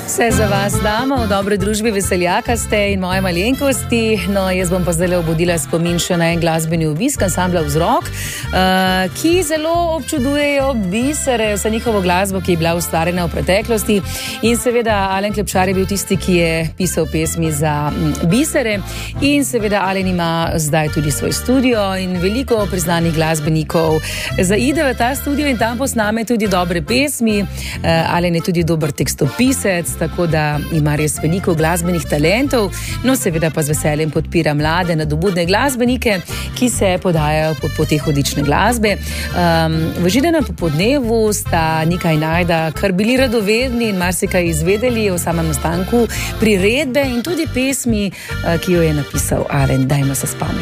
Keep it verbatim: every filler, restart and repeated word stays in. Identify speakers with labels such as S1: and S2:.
S1: Vse za vas damo, v dobre družbi veseljaka ste in moje malenkosti. No, jaz bom pa zdaj obudila spomin še na en glasbeni obisk ansambla Vzrok, uh, ki zelo občudujejo bisere, vsa njihovo glasbo, ki je bila ustvarjena v preteklosti. In seveda Alen Klepšar je bil tisti, ki je pisal pesmi za bisere. In seveda Alen ima zdaj tudi svoj studio in veliko priznanih glasbenikov zaide v ta studio in tam posname tudi dobre pesmi. Uh, Alen je tudi dober tekstopisec, tako da ima res veliko glasbenih talentov, no seveda pa z veseljem podpira mlade, nadobudne glasbenike, ki se podajajo po poteh odlične glasbe. Um, v Židanem popodnevu sta Nika in Ajda kar bili radovedni in marsikaj izvedeli o samem nastanku priredbe in tudi pesmi, ki jo je napisal Alen. Dajmo se spomniti.